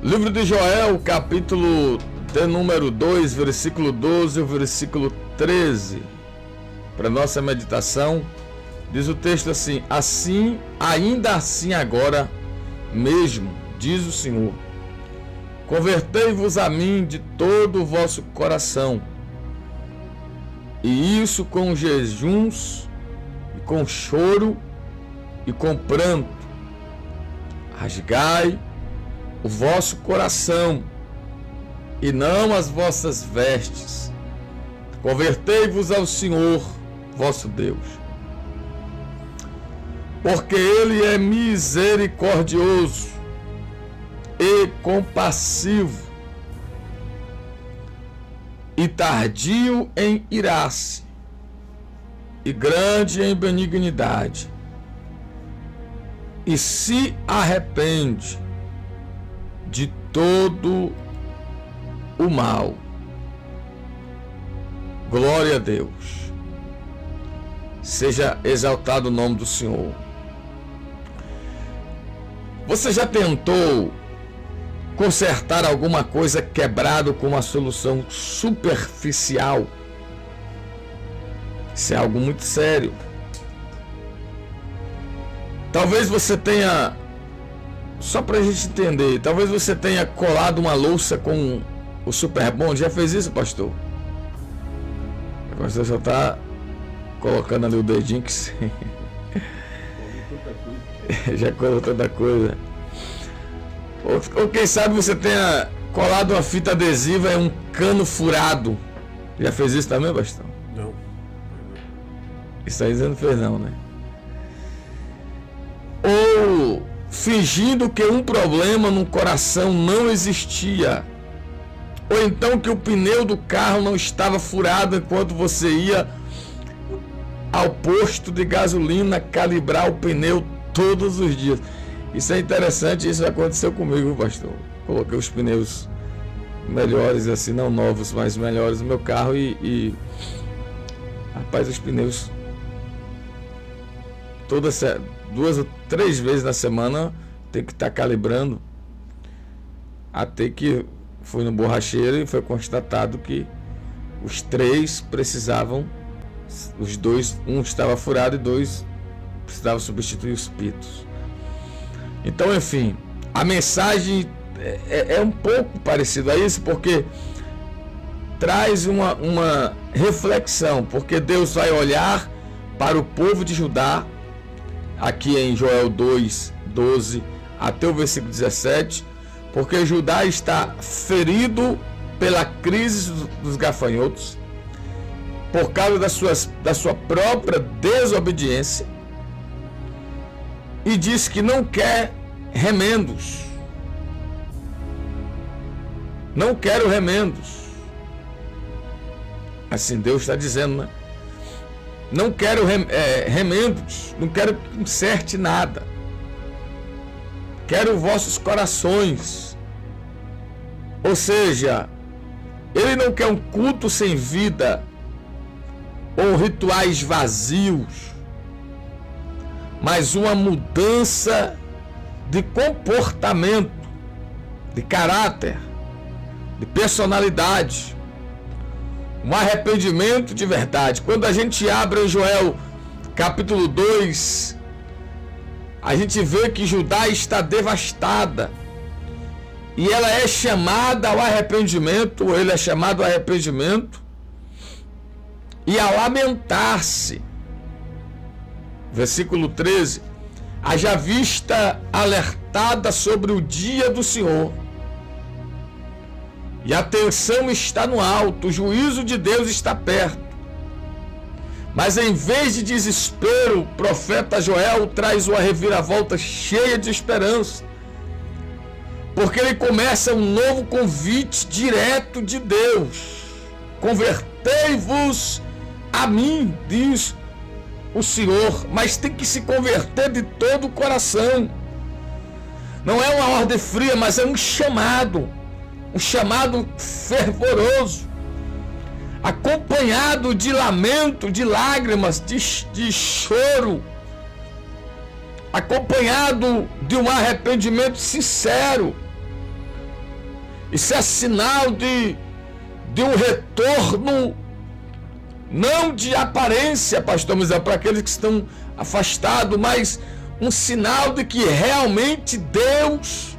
Livro de Joel, capítulo de número 2, versículo 12 e versículo 13. Para nossa meditação, diz o texto assim: ainda assim agora mesmo, diz o Senhor, convertei-vos a mim de todo o vosso coração, e isso com jejuns, e com choro, e com pranto. Rasgai o vosso coração, e não as vossas vestes. Convertei-vos ao Senhor, vosso Deus, porque Ele é misericordioso e compassivo, e tardio em irar-se, e grande em benignidade, e se arrepende de todo o mal. Glória a Deus. Seja exaltado o nome do Senhor. Você já tentou consertar alguma coisa quebrada com uma solução superficial? Isso é algo muito sério. Talvez você tenha, só para a gente entender, talvez você tenha colado uma louça com o Super Bond. Já fez isso, pastor? O pastor só está colocando ali o dedinho que sim. Já colou tanta coisa. Ou quem sabe você tenha colado uma fita adesiva em um cano furado. Já fez isso também, pastor? Não. Isso aí você não fez não, né? Ou fingindo que um problema no coração não existia. Ou então que o pneu do carro não estava furado enquanto você ia ao posto de gasolina calibrar o pneu todos os dias. Isso é interessante, isso aconteceu comigo, pastor. Coloquei os pneus melhores, assim, não novos, mas melhores no meu carro e rapaz, os pneus todas 2 ou 3 vezes na semana tem que estar calibrando, até que fui no borracheiro e foi constatado que os 3 precisavam, os 2, um estava furado e 2 precisavam substituir os pitos. Então, enfim, a mensagem é um pouco parecida a isso, porque traz uma reflexão, porque Deus vai olhar para o povo de Judá, aqui em Joel 2, 12 até o versículo 17, porque Judá está ferido pela crise dos gafanhotos, por causa da sua própria desobediência, e diz que não quer remendos. Não quero remendos. Assim Deus está dizendo, né? Não quero remendos, não quero que conserte nada. Quero vossos corações. Ou seja, Ele não quer um culto sem vida ou rituais vazios, mas uma mudança de comportamento, de caráter, de personalidade, um arrependimento de verdade. Quando a gente abre em Joel capítulo 2, a gente vê que Judá está devastada e ela é chamada ao arrependimento, ou ele é chamado ao arrependimento e a lamentar-se. Versículo 13: haja vista alertada sobre o dia do Senhor, e a tensão está no alto, o juízo de Deus está perto. Mas em vez de desespero, o profeta Joel traz uma reviravolta cheia de esperança, porque ele começa um novo convite direto de Deus: convertei-vos a mim, diz o Senhor, mas tem que se converter de todo o coração. Não é uma ordem fria, mas é um chamado fervoroso, acompanhado de lamento, de lágrimas, de choro, acompanhado de um arrependimento sincero. Isso é sinal de um retorno, não de aparência, pastor Misael, para aqueles que estão afastados, mas um sinal de que realmente Deus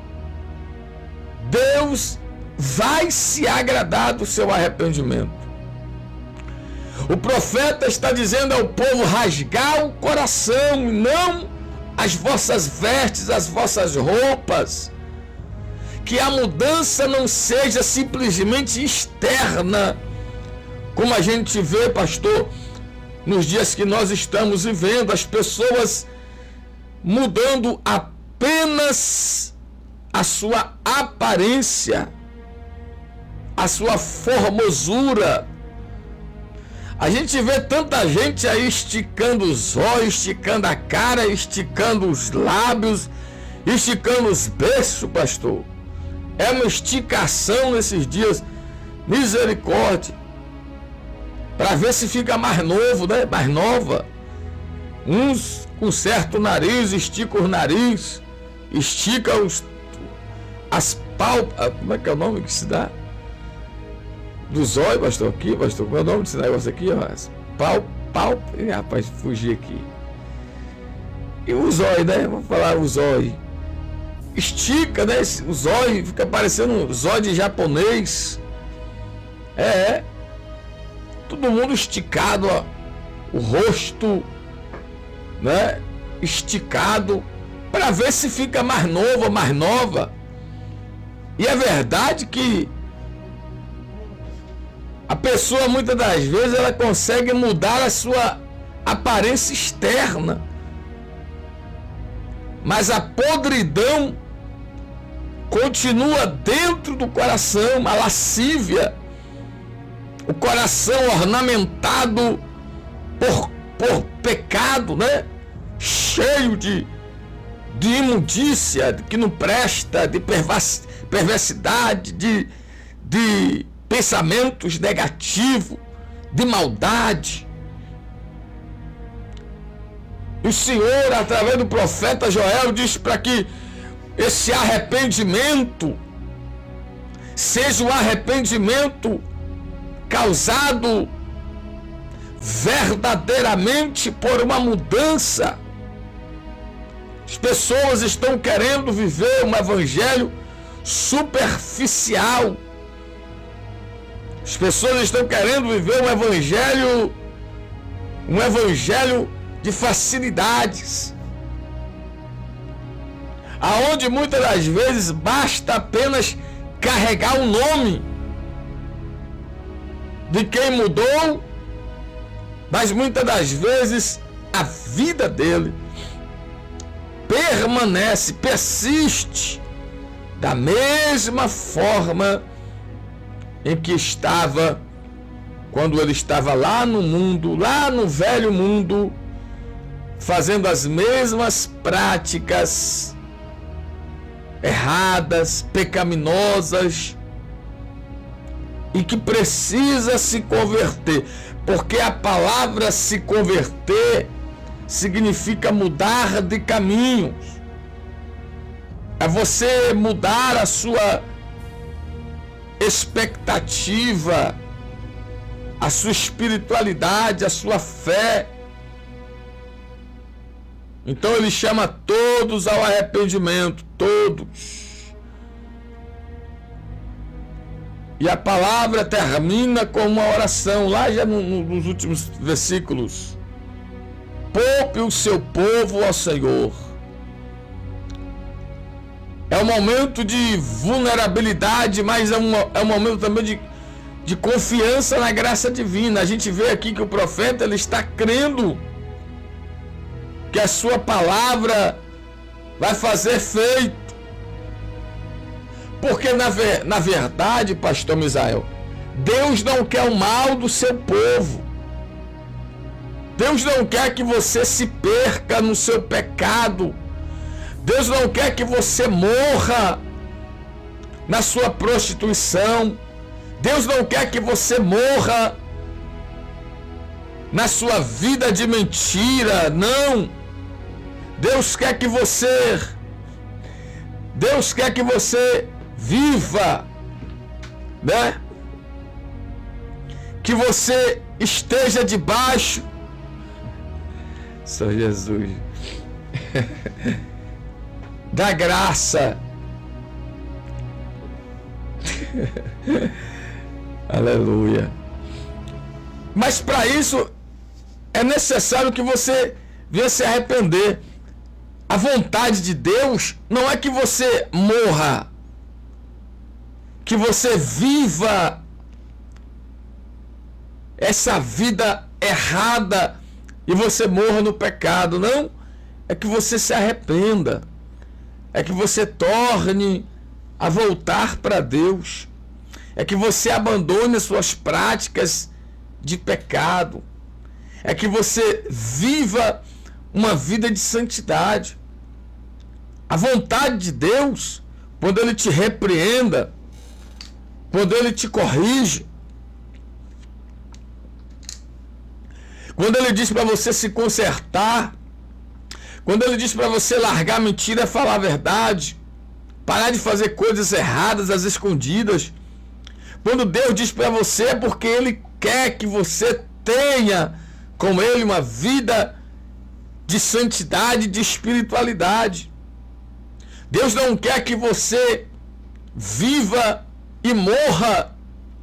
vai se agradar do seu arrependimento. O profeta está dizendo ao povo rasgar o coração, não as vossas vestes, as vossas roupas. Que a mudança não seja simplesmente externa, como a gente vê, pastor, nos dias que nós estamos vivendo, as pessoas mudando apenas a sua aparência, a sua formosura. A gente vê tanta gente aí esticando os olhos, esticando a cara, esticando os lábios, esticando os beiços, pastor. É uma esticação nesses dias, misericórdia, para ver se fica mais novo, né? Mais nova. Uns com certo nariz, estica o nariz, estica as pálpebras, como é que é o nome que se dá? Dos olhos, pastor, aqui, pastor, qual é o nome desse negócio aqui, ó? Pálpebra, rapaz, fugi aqui. E os olhos, né? Vamos falar os olhos. Estica, né? Os olhos, fica parecendo os olhos de japonês. Todo mundo esticado, ó. O rosto, né? Esticado, para ver se fica mais novo ou mais nova. E é verdade que a pessoa, muitas das vezes, ela consegue mudar a sua aparência externa, mas a podridão continua dentro do coração, a lascívia, o coração ornamentado por pecado, né? Cheio de imundícia, que não presta, de perversidade, de pensamentos negativos, de maldade. E o Senhor, através do profeta Joel, diz para que esse arrependimento seja um arrependimento causado verdadeiramente por uma mudança. As pessoas estão querendo viver um evangelho superficial. As pessoas estão querendo viver um evangelho de facilidades, aonde muitas das vezes basta apenas carregar o nome de quem mudou, mas muitas das vezes a vida dele persiste da mesma forma em que estava quando ele estava lá no mundo, lá no velho mundo, fazendo as mesmas práticas erradas, pecaminosas, e que precisa se converter, porque a palavra se converter significa mudar de caminhos, é você mudar a sua expectativa, a sua espiritualidade, a sua fé. Então ele chama todos ao arrependimento, todos. E a palavra termina com uma oração, lá já nos últimos versículos. Poupe o seu povo ao Senhor. É um momento de vulnerabilidade, mas é um momento também de confiança na graça divina. A gente vê aqui que o profeta ele está crendo que a sua palavra vai fazer efeito. Porque na verdade, pastor Misael, Deus não quer o mal do seu povo. Deus não quer que você se perca no seu pecado. Deus não quer que você morra na sua prostituição. Deus não quer que você morra na sua vida de mentira. Não. Deus quer que você viva, né? Que você esteja debaixo, São Jesus, da graça. Aleluia. Mas para isso é necessário que você venha se arrepender. A vontade de Deus não é que você morra, que você viva essa vida errada e você morra no pecado. Não, é que você se arrependa, é que você torne a voltar para Deus, é que você abandone as suas práticas de pecado, é que você viva uma vida de santidade. A vontade de Deus, quando Ele te repreenda, quando Ele te corrige, quando Ele diz para você se consertar, quando Ele diz para você largar a mentira e falar a verdade, parar de fazer coisas erradas, às escondidas, quando Deus diz para você é porque Ele quer que você tenha com Ele uma vida de santidade, de espiritualidade. Deus não quer que você viva e morra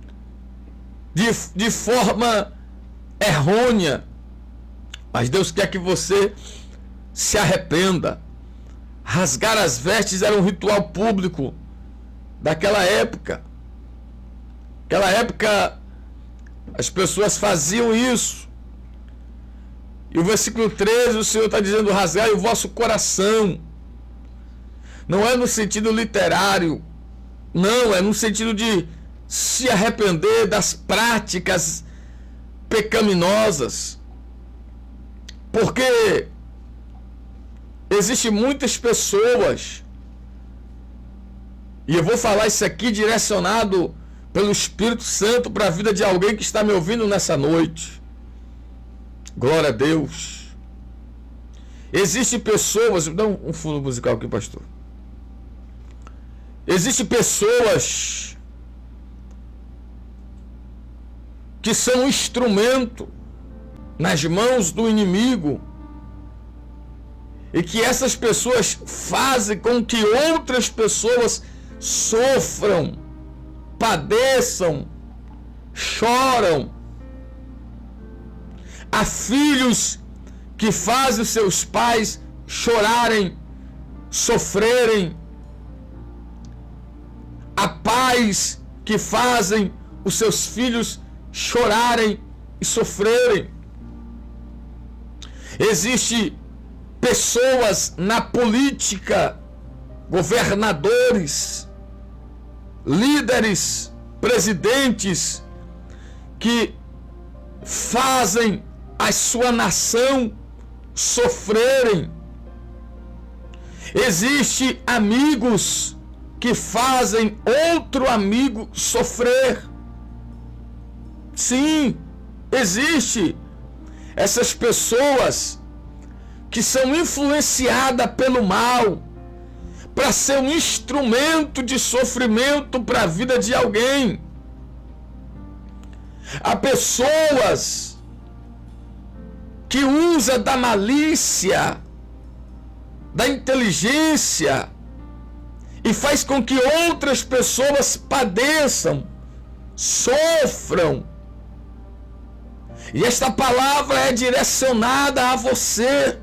de forma errônea, mas Deus quer que você se arrependa. Rasgar as vestes era um ritual público daquela época. Naquela época as pessoas faziam isso. E o versículo 13, o Senhor está dizendo: rasgai o vosso coração. Não é no sentido literário, não, é no sentido de se arrepender das práticas pecaminosas. Porque existem muitas pessoas, e eu vou falar isso aqui direcionado pelo Espírito Santo para a vida de alguém que está me ouvindo nessa noite. Glória a Deus. Existem pessoas, dá um fundo musical aqui, pastor. Existem pessoas que são um instrumento nas mãos do inimigo, e que essas pessoas fazem com que outras pessoas sofram, padeçam, choram. Há filhos que fazem os seus pais chorarem, sofrerem. Há pais que fazem os seus filhos chorarem e sofrerem. Existem pessoas na política, governadores, líderes, presidentes, que fazem a sua nação sofrerem. Existem amigos que fazem outro amigo sofrer. Sim, existe essas pessoas que são influenciadas pelo mal para ser um instrumento de sofrimento para a vida de alguém. Há pessoas que usam da malícia, da inteligência, e faz com que outras pessoas padeçam, sofram. E esta palavra é direcionada a você.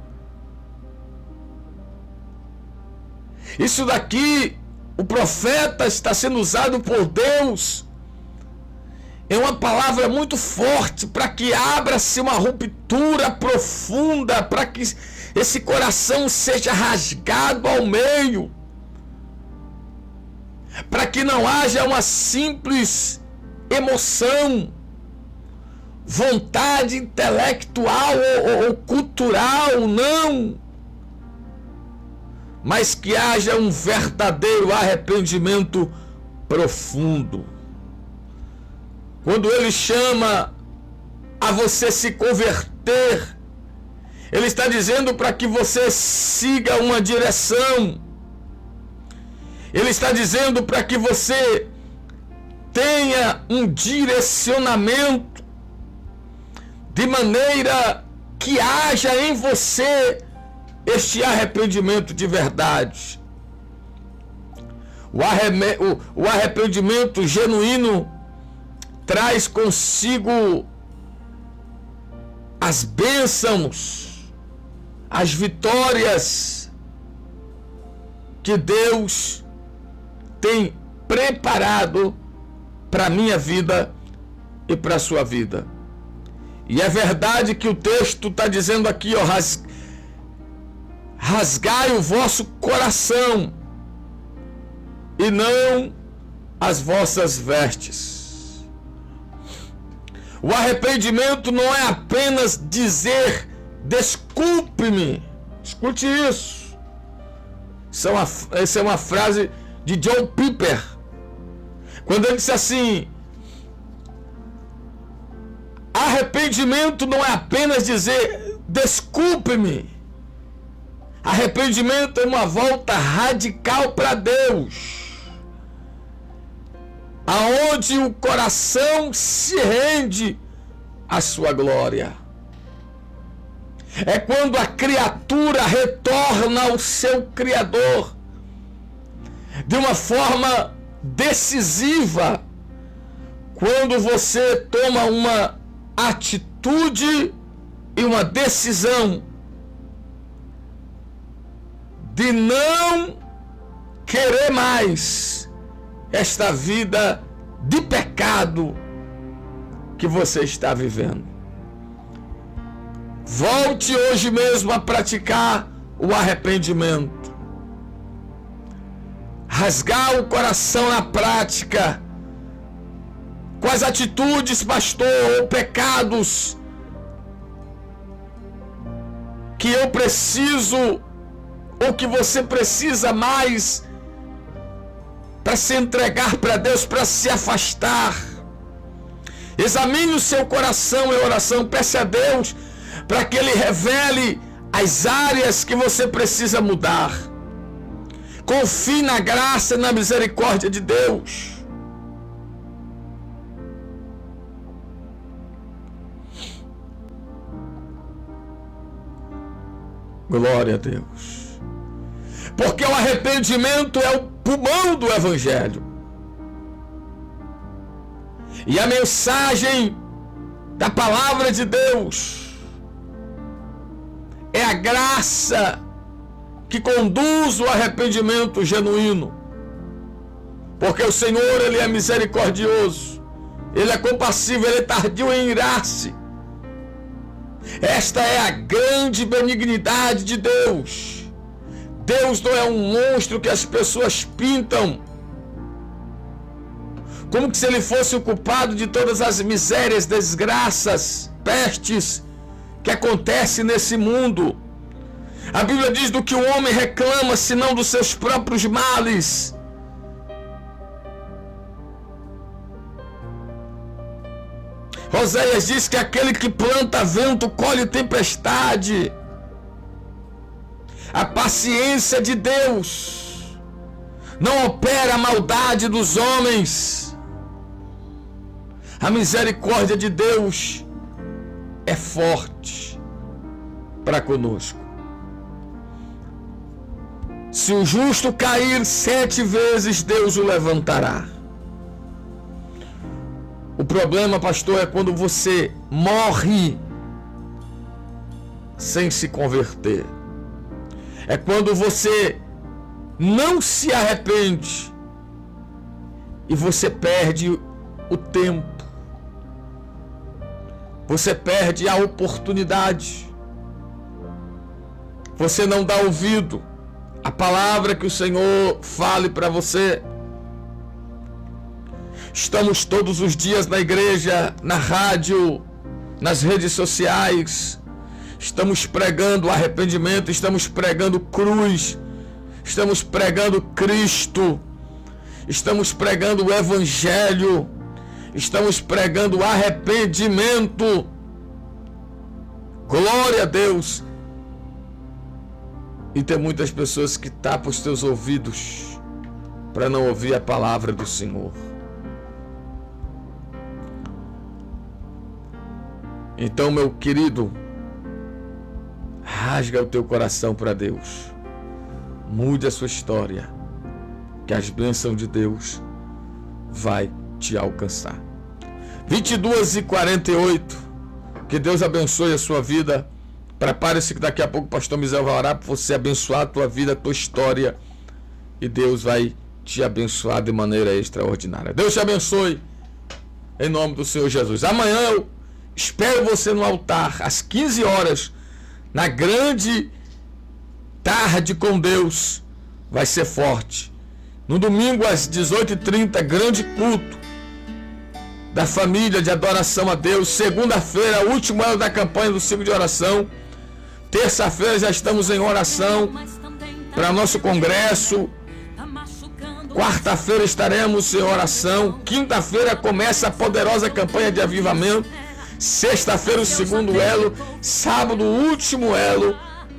Isso daqui, o profeta está sendo usado por Deus. É uma palavra muito forte para que abra-se uma ruptura profunda, para que esse coração seja rasgado ao meio, para que não haja uma simples emoção, vontade intelectual ou cultural, não, mas que haja um verdadeiro arrependimento profundo. Quando Ele chama a você se converter, Ele está dizendo para que você siga uma direção. Ele está dizendo para que você tenha um direcionamento, de maneira que haja em você este arrependimento de verdade. O arrependimento genuíno traz consigo as bênçãos, as vitórias que Deus tem preparado para a minha vida e para a sua vida. E é verdade que o texto está dizendo aqui, ó, rasgai o vosso coração e não as vossas vestes. O arrependimento não é apenas dizer desculpe-me. Escute isso. Essa é uma frase de John Piper. Quando ele disse assim: arrependimento não é apenas dizer desculpe-me. Arrependimento é uma volta radical para Deus, aonde o coração se rende à sua glória. É quando a criatura retorna ao seu Criador de uma forma decisiva, quando você toma uma atitude e uma decisão de não querer mais esta vida de pecado que você está vivendo. Volte hoje mesmo a praticar o arrependimento. Rasgar o coração na prática. Quais atitudes, pastor, ou pecados que eu preciso, ou que você precisa mais para se entregar para Deus, para se afastar? Examine o seu coração em oração, peça a Deus para que Ele revele as áreas que você precisa mudar. Confie na graça e na misericórdia de Deus. Glória a Deus. Porque o arrependimento é o pulmão do Evangelho. E a mensagem da palavra de Deus é a graça que conduz o arrependimento genuíno. Porque o Senhor, Ele é misericordioso, Ele é compassivo, Ele é tardio em irar-se. Esta é a grande benignidade de Deus. Deus não é um monstro que as pessoas pintam como se Ele fosse o culpado de todas as misérias, desgraças, pestes que acontecem nesse mundo. A Bíblia diz: do que o homem reclama, senão dos seus próprios males. Oséias diz que aquele que planta vento colhe tempestade. A paciência de Deus não opera a maldade dos homens. A misericórdia de Deus é forte para conosco. Se o justo cair 7 vezes, Deus o levantará. O problema, pastor, é quando você morre sem se converter. É quando você não se arrepende e você perde o tempo. Você perde a oportunidade. Você não dá ouvido à palavra que o Senhor fale para você. Estamos todos os dias na igreja, na rádio, nas redes sociais. Estamos pregando arrependimento, estamos pregando cruz, estamos pregando Cristo, estamos pregando o Evangelho, estamos pregando arrependimento. Glória a Deus. E tem muitas pessoas que tapam os seus ouvidos para não ouvir a palavra do Senhor. Então, meu querido, rasga o teu coração para Deus. Mude a sua história, que as bênçãos de Deus vai te alcançar. 22h48. Que Deus abençoe a sua vida. Prepare-se que daqui a pouco o pastor Misael vai orar para você abençoar a tua vida, a tua história. E Deus vai te abençoar de maneira extraordinária. Deus te abençoe. Em nome do Senhor Jesus. Amanhã eu espero você no altar, às 15 horas, na grande tarde com Deus. Vai ser forte. No domingo, às 18h30, grande culto da família de adoração a Deus. Segunda-feira, último ano da campanha do ciclo de oração. Terça-feira já estamos em oração para nosso congresso. Quarta-feira estaremos em oração. Quinta-feira começa a poderosa campanha de avivamento. Sexta-feira o segundo elo. Sábado o último elo.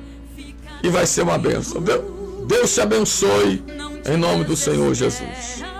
E vai ser uma bênção. Deus te abençoe em nome do Senhor Jesus.